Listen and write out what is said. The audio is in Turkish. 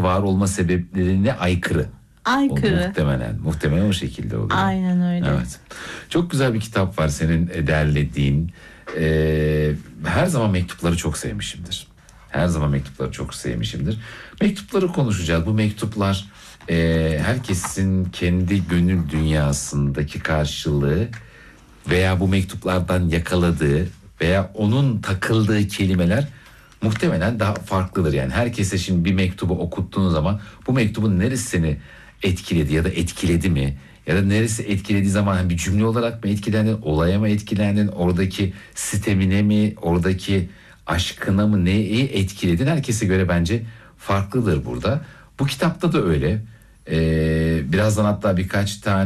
var olma sebeplerine aykırı. Aykırı. Muhtemelen o şekilde oluyor. Aynen öyle. Evet. Çok güzel bir kitap var senin derlediğin. Her zaman mektupları çok sevmişimdir. Mektupları konuşacağız. Bu mektuplar herkesin kendi gönül dünyasındaki karşılığı veya bu mektuplardan yakaladığı veya onun takıldığı kelimeler muhtemelen daha farklıdır. Yani herkese şimdi bir mektubu okuttuğun zaman bu mektubun neresi seni etkiledi ya da etkiledi mi? Ya da neresi etkilediği zaman bir cümle olarak mı etkilendin, olaya mı etkilendin, oradaki sistemine mi, oradaki aşkına mı, neyi etkiledin? Herkese göre bence farklıdır burada. Bu kitapta da öyle. Birazdan hatta birkaç tane